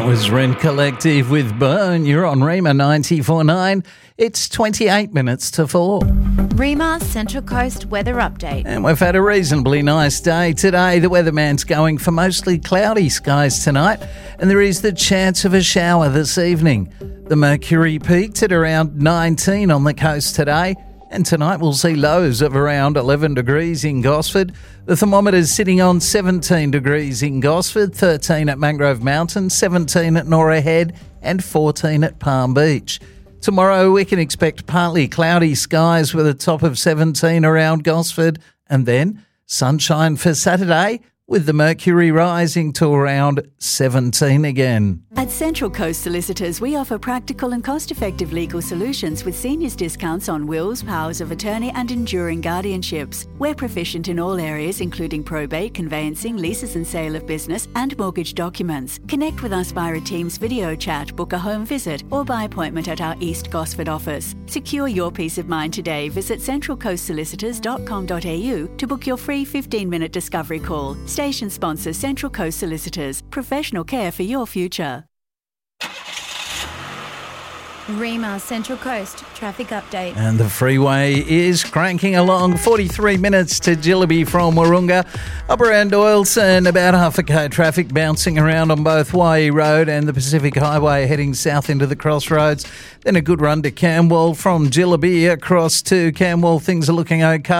That was Rent Collective with Burn. You're on Rima 94.9. It's 28 minutes to 4. Rima Central Coast weather update. And we've had a reasonably nice day today. The weatherman's going for mostly cloudy skies tonight, and there is the chance of a shower this evening. The mercury peaked at around 19 on the coast today, and tonight we'll see lows of around 11 degrees in Gosford. The thermometer's sitting on 17 degrees in Gosford, 13 at Mangrove Mountain, 17 at Norah Head and 14 at Palm Beach. Tomorrow we can expect partly cloudy skies with a top of 17 around Gosford, and then sunshine for Saturday with the mercury rising to around 17 again. At Central Coast Solicitors, we offer practical and cost-effective legal solutions with seniors discounts on wills, powers of attorney and enduring guardianships. We're proficient in all areas including probate, conveyancing, leases and sale of business and mortgage documents. Connect with us via a Teams video chat, book a home visit or by appointment at our East Gosford office. Secure your peace of mind today. Visit centralcoastsolicitors.com.au to book your free 15-minute discovery call. Station sponsor Central Coast Solicitors. Professional care for your future. Rima Central Coast traffic update. And the freeway is cranking along. 43 minutes to Jillaby from Wahroonga. Up around Doyleson, about half a k traffic bouncing around on both Waihi Road and the Pacific Highway heading south into the crossroads. Then a good run to Camwell from Jillaby across to Camwell. Things are looking okay.